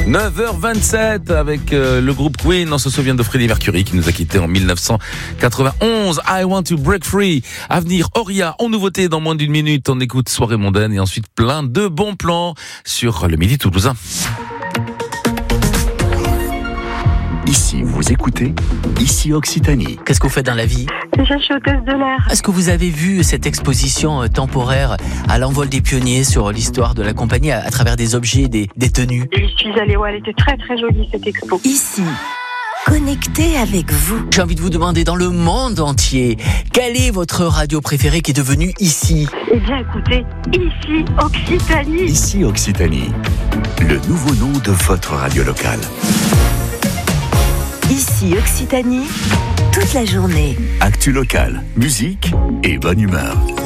9h27 avec le groupe Queen. On se souvient de Freddie Mercury qui nous a quittés en 1991. I Want to Break Free. À venir, Auria en nouveauté dans moins d'une minute. On écoute Soirée mondaine et ensuite plein de bons plans sur le Midi toulousain. Ici, vous écoutez Ici Occitanie. Qu'est-ce que vous faites dans la vie ? Déjà, je suis hôtesse de l'air. Est-ce que vous avez vu cette exposition temporaire à l'envol des pionniers sur l'histoire de la compagnie à travers des objets, des tenues ? Et je suis allée, elle était très très jolie cette expo. Ici, connecté avec vous. J'ai envie de vous demander dans le monde entier, quelle est votre radio préférée qui est devenue Ici ? Eh bien écoutez, Ici Occitanie. Ici Occitanie, le nouveau nom de votre radio locale. Ici Occitanie, toute la journée. Actu locale, musique et bonne humeur.